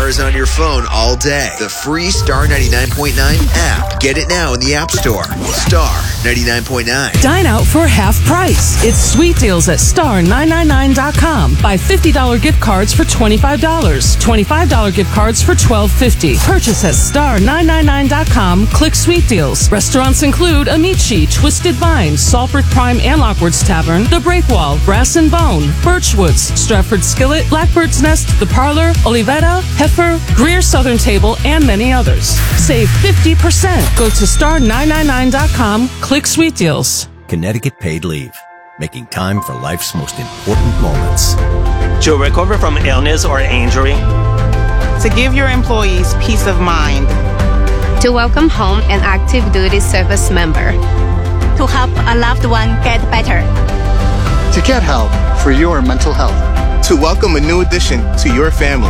stars on your phone all day. The free Star 99.9 app. Get it now in the App Store. Star 99.9. Dine out for half price. It's sweet deals at star999.com. Buy $50 gift cards for $25. $25 gift cards for $12.50. Purchase at star999.com. Click sweet deals. Restaurants include Amici, Twisted Vine, Salford Prime and Lockwood's Tavern, The Breakwall, Brass and Bone, Birchwoods, Stratford Skillet, Blackbird's Nest, The Parlor, Olivetta, Heifer, Greer Southern Table, and many others. Save 50%. Go to star999.com. Click sweet deals. Connecticut Paid Leave. Making time for life's most important moments. To recover from illness or injury. To give your employees peace of mind. To welcome home an active duty service member. To help a loved one get better. To get help for your mental health. To welcome a new addition to your family.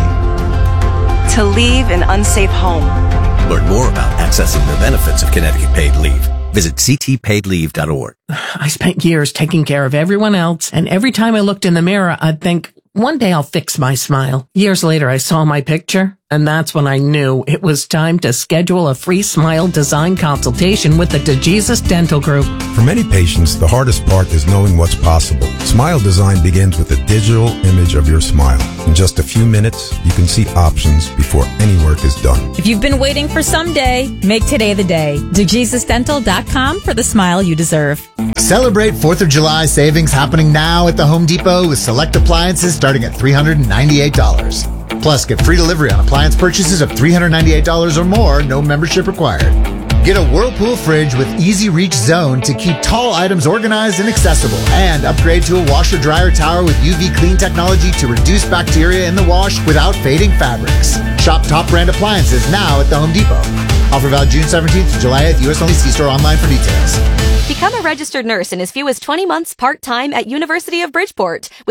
To leave an unsafe home. Learn more about accessing the benefits of Connecticut Paid Leave. Visit ctpaidleave.org. I spent years taking care of everyone else, and every time I looked in the mirror, I'd think, one day I'll fix my smile. Years later, I saw my picture, and that's when I knew it was time to schedule a free smile design consultation with the DeJesus Dental Group. For many patients, the hardest part is knowing what's possible. Smile design begins with a digital image of your smile. In just a few minutes, you can see options before any work is done. If you've been waiting for someday, make today the day. DeJesusDental.com for the smile you deserve. Celebrate 4th of July savings happening now at the Home Depot with select appliances starting at $398. Plus, get free delivery on appliance purchases of $398 or more, no membership required. Get a Whirlpool fridge with easy reach zone to keep tall items organized and accessible. And upgrade to a washer-dryer tower with UV clean technology to reduce bacteria in the wash without fading fabrics. Shop top brand appliances now at the Home Depot. Offer valid June 17th to July 8th. U.S. only. See store online for details. Become a registered nurse in as few as 20 months part-time at University of Bridgeport.